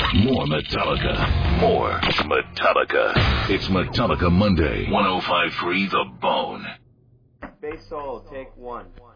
More Metallica. More Metallica. It's Metallica Monday. 105.3 The Bone. Bass solo, take one.